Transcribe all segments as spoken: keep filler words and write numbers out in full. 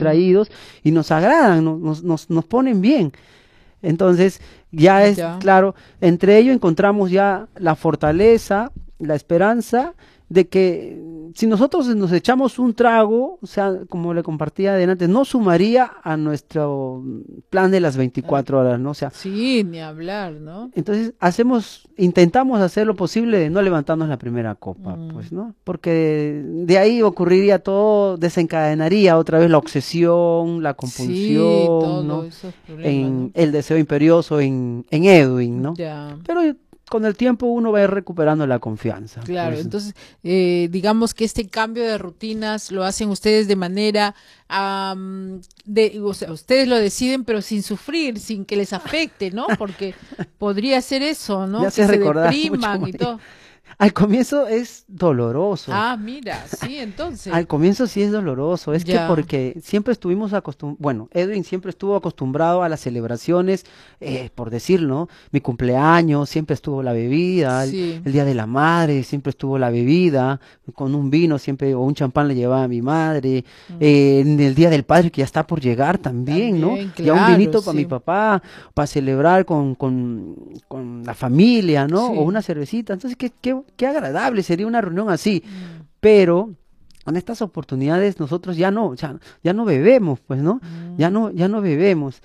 distraídos y nos agradan, no- nos, nos, nos ponen bien. Entonces, ya es Ya. claro, entre ello encontramos ya la fortaleza, la esperanza de que si nosotros nos echamos un trago, o sea, como le compartía adelante, no sumaría a nuestro plan de las Ah, veinticuatro horas, ¿no? O sea, sí, ni hablar, ¿no? entonces hacemos, intentamos hacer lo posible de no levantarnos la primera copa, Mm, pues, ¿no? Porque de, de ahí ocurriría todo, desencadenaría otra vez la obsesión, la sí, compulsión, todos ¿no? esos problemas, En ¿no? el deseo imperioso en, en Edwin, ¿no? Ya. Pero con el tiempo uno va a ir recuperando la confianza, Claro, pues. entonces eh, digamos que este cambio de rutinas lo hacen ustedes de manera, am, de, o sea, ustedes lo deciden pero sin sufrir, sin que les afecte, ¿no? Porque podría ser eso, Me ¿no? Que hace se recordar mucho, depriman y María. todo. Al comienzo es doloroso. Ah, mira, sí, entonces, Al comienzo sí es doloroso, es que ya, porque siempre estuvimos acostumbrados, bueno, Edwin siempre estuvo acostumbrado a las celebraciones, eh, por decirlo, ¿no? Mi cumpleaños, siempre estuvo la bebida, el, sí, el Día de la Madre, siempre estuvo la bebida, con un vino siempre, o un champán le llevaba a mi madre, mm, eh, en el Día del Padre que ya está por llegar también, ¿no? también, Ya un claro, vinito para mi sí, papá, para celebrar con, con, con la familia, ¿no? O sí, una cervecita, entonces qué, qué, qué agradable sería una reunión así, mm, pero en estas oportunidades nosotros ya no, ya, ya no bebemos, pues, ¿no? Ya mm. no, ya no bebemos.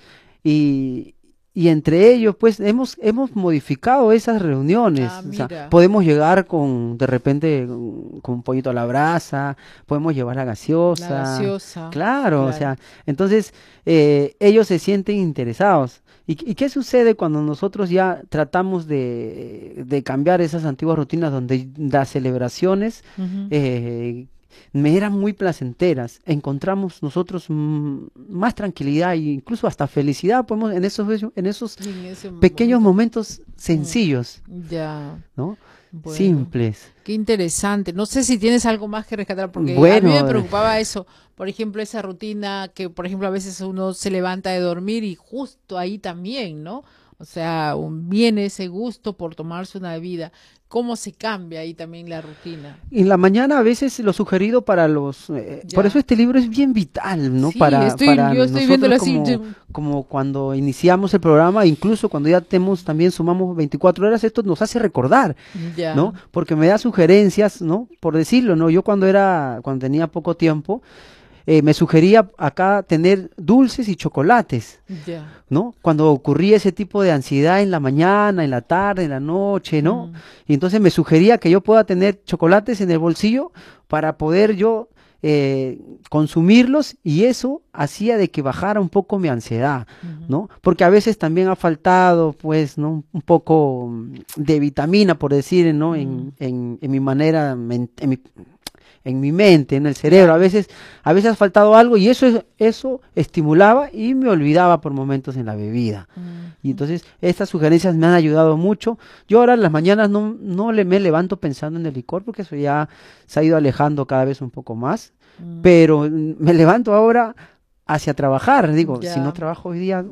Y, y entre ellos, pues, hemos, hemos modificado esas Ah, reuniones. O sea, mira, podemos llegar con, de repente, con, con un pollito a la brasa, podemos llevar la la gaseosa. gaseosa, Claro, o claro. sea, entonces eh, ellos se sienten interesados. ¿Y, y qué sucede cuando nosotros ya tratamos de, de cambiar esas antiguas rutinas donde las celebraciones Ujú. eh, me eran muy placenteras? Encontramos nosotros mm, más tranquilidad e incluso hasta felicidad podemos en esos, en esos Y en ese pequeños momento, momentos mm, sencillos, ya. ¿no? Bueno, Simples. qué interesante. No sé si tienes algo más que rescatar, porque a mí me Bueno, eh, preocupaba eso. Por ejemplo, esa rutina que, por ejemplo, a veces uno se levanta de dormir y justo ahí también, ¿no? O sea, un- viene ese gusto por tomarse una bebida. ¿Cómo se cambia ahí también la rutina? en la mañana a veces lo sugerido para los, eh, por eso Ya. este libro es bien vital, ¿no? Sí, Para, estoy, para yo estoy viéndolo nosotros así. como, Yum. como cuando iniciamos el programa, incluso cuando ya tenemos, también sumamos veinticuatro horas, esto nos hace recordar, ¿no? Ya. Porque me da sugerencias, ¿no? Por decirlo, ¿no? Yo cuando era, cuando tenía poco tiempo, eh, me sugería acá tener dulces y chocolates, Ya. ¿no? Cuando ocurría ese tipo de ansiedad en la mañana, en la tarde, en la noche, ¿no? Mm, Y entonces me sugería que yo pueda tener chocolates en el bolsillo para poder yo eh, consumirlos y eso hacía de que bajara un poco mi ansiedad, ujú. ¿no? Porque a veces también ha faltado, pues, ¿no? Un poco mm, de vitamina, por decir, ¿no? Mm, En, en, en mi manera, men- en mi, en mi mente, en el cerebro. A claro. veces, a veces ha faltado algo y eso, es- eso estimulaba y me olvidaba por momentos en la bebida. Y Mm, entonces estas sugerencias me han ayudado mucho. Yo ahora en las mañanas no, no le me levanto pensando en el licor porque eso ya se ha ido alejando cada vez un poco más. mm, Pero mm, me levanto ahora hacia trabajar. Digo, si no ya. trabajo hoy día,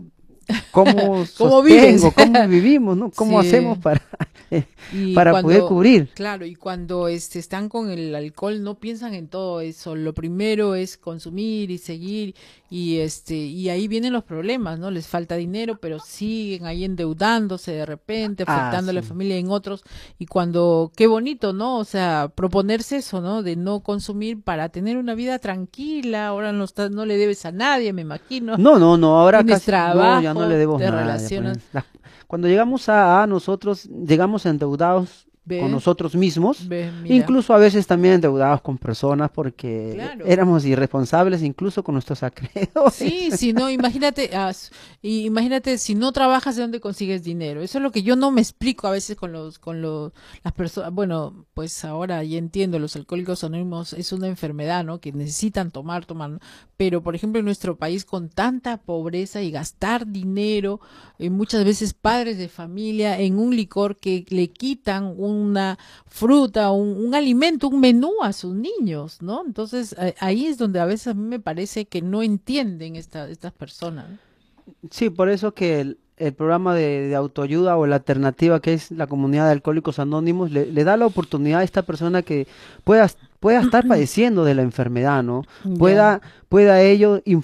¿cómo ¿Cómo vives? sostengo? ¿Cómo vivimos? ¿No? ¿Cómo hacemos Sí. para, Y para poder cuando, cubrir? claro, y cuando este, están con el alcohol no piensan en todo eso. Lo primero es consumir y seguir y este y ahí vienen los problemas, ¿no? Les falta dinero, pero siguen ahí endeudándose de repente, Ah, afectando a la sí. familia en otros. Y cuando, qué bonito, ¿no? O sea, proponerse eso, ¿no? De no consumir para tener una vida tranquila. Ahora no estás, no le debes a nadie, me imagino. No, no, no, ahora Tienes casi, no, ya no le trabajo, debo te nada. Ya, relacionas, pues, las- cuando llegamos a, a nosotros, llegamos endeudados con ve, nosotros mismos, ve, mira. incluso a veces también endeudados con personas porque Claro. éramos irresponsables incluso con nuestros acreedores. Sí, si no, imagínate, ah, s- y imagínate si no trabajas de dónde consigues dinero. Eso es lo que yo no me explico a veces con los, con los, las personas. Bueno, pues ahora ya entiendo, los alcohólicos anónimos es una enfermedad, ¿no? Que necesitan tomar, tomar, ¿no? Pero por ejemplo en nuestro país con tanta pobreza y gastar dinero, eh, muchas veces padres de familia en un licor que le quitan una fruta, un, un alimento, un menú a sus niños, ¿no? Entonces eh, ahí es donde a veces a mí me parece que no entienden esta, estas personas, ¿no? Sí, por eso que el, el programa de, de autoayuda o la alternativa que es la comunidad de Alcohólicos Anónimos le, le da la oportunidad a esta persona que pueda, pueda estar padeciendo de la enfermedad, ¿no? Ya. Pueda, pueda ello